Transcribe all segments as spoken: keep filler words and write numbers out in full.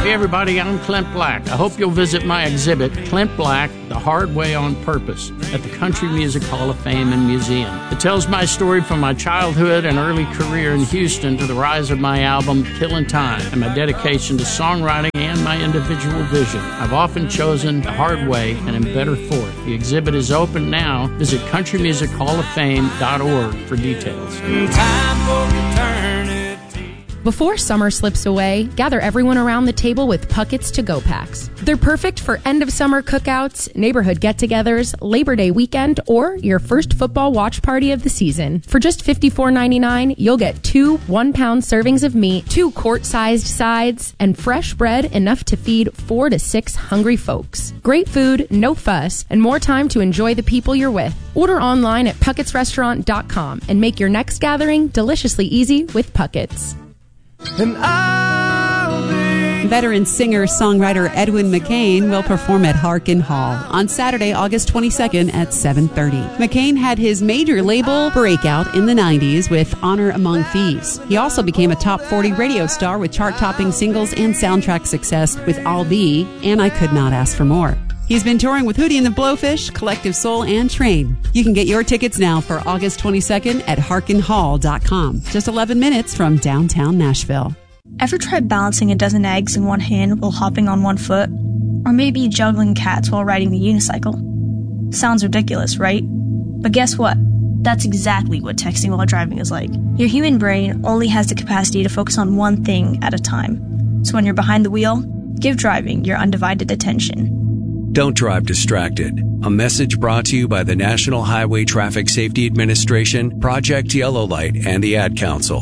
Hey everybody, I'm Clint Black. I hope you'll visit my exhibit, Clint Black, The Hard Way on Purpose, at the Country Music Hall of Fame and Museum. It tells my story from my childhood and early career in Houston to the rise of my album, Killin' Time, and my dedication to songwriting and my individual vision. I've often chosen the hard way and am better for it. The exhibit is open now. Visit country music hall of fame dot org for details. Time for eternity. Before summer slips away, gather everyone around the table with Puckett's to-go packs. They're perfect for end-of-summer cookouts, neighborhood get-togethers, Labor Day weekend, or your first football watch party of the season. For just fifty-four ninety-nine, you'll get two one-pound servings of meat, two quart-sized sides, and fresh bread enough to feed four to six hungry folks. Great food, no fuss, and more time to enjoy the people you're with. Order online at pucketts restaurant dot com and make your next gathering deliciously easy with Puckett's. And I'll be... Veteran singer-songwriter Edwin McCain will perform at Harkin Hall on Saturday, August twenty-second at seven thirty. McCain had his major label breakout in the nineties with Honor Among Thieves. He also became a top forty radio star with chart-topping singles and soundtrack success with I'll Be and I Could Not Ask for More. He's been touring with Hootie and the Blowfish, Collective Soul, and Train. You can get your tickets now for August twenty-second at harkin hall dot com. Just eleven minutes from downtown Nashville. Ever tried balancing a dozen eggs in one hand while hopping on one foot? Or maybe juggling cats while riding the unicycle? Sounds ridiculous, right? But guess what? That's exactly what texting while driving is like. Your human brain only has the capacity to focus on one thing at a time. So when you're behind the wheel, give driving your undivided attention. Don't drive distracted. A message brought to you by the National Highway Traffic Safety Administration, Project Yellow Light, and the Ad Council.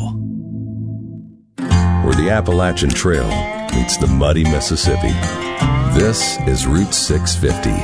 Where the Appalachian Trail meets the muddy Mississippi. This is Route six fifty.